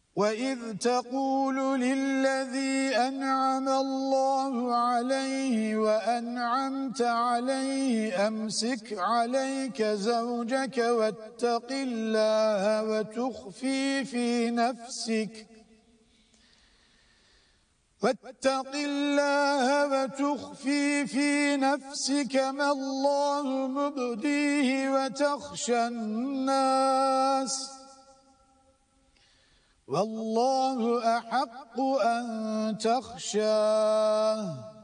وَإِذْ تَقُولُ لِلَّذِي أَنْعَمَ اللَّهُ عَلَيْهِ وَأَنْعَمْتَ عَلَيْهِ أَمْسِكْ عَلَيْكَ زَوْجَكَ وَاتَّقِ اللَّهَ وتخفي في نفسك ما الله مبديه وتخشى الناس والله أحق أن تخشاه